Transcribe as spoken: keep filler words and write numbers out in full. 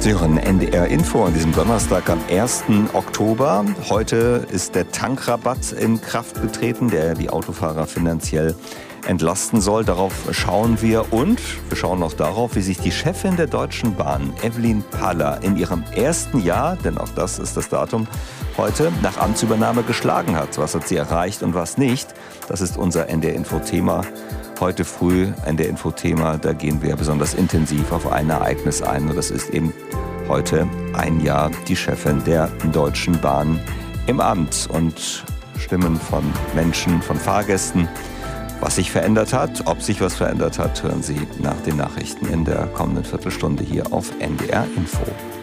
Sie hören N D R Info an diesem Donnerstag am ersten Oktober. Heute ist der Tankrabatt in Kraft getreten, der die Autofahrer finanziell entlasten soll. Darauf schauen wir und wir schauen auch darauf, wie sich die Chefin der Deutschen Bahn, Evelyn Paller, in ihrem ersten Jahr, denn auch das ist das Datum, heute nach Amtsübernahme geschlagen hat. Was hat sie erreicht und was nicht? Das ist unser N D R Info-Thema. Heute früh N D R Info-Thema, da gehen wir besonders intensiv auf ein Ereignis ein. Und das ist eben heute ein Jahr die Chefin der Deutschen Bahn im Amt. Und Stimmen von Menschen, von Fahrgästen, was sich verändert hat, ob sich was verändert hat, hören Sie nach den Nachrichten in der kommenden Viertelstunde hier auf N D R Info.